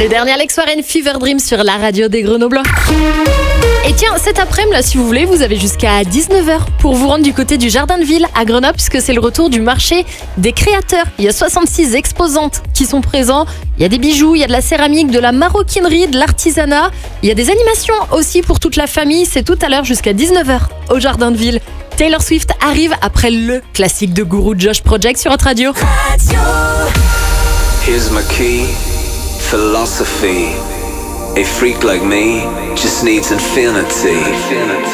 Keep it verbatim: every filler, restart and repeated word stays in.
Le dernier Alex Warren, Fever Dream sur la radio des Grenoblois. Et tiens, cet après-midi, là, si vous voulez, vous avez jusqu'à dix-neuf heures pour vous rendre du côté du Jardin de Ville à Grenoble, puisque c'est le retour du marché des créateurs. Il y a soixante-six exposantes qui sont présents. Il y a des bijoux, il y a de la céramique, de la maroquinerie, de l'artisanat. Il y a des animations aussi pour toute la famille. C'est tout à l'heure jusqu'à dix-neuf heures au Jardin de Ville. Taylor Swift arrive après le classique de Guru Josh Project sur notre radio. Here's my key, philosophy. A freak like me just needs infinity.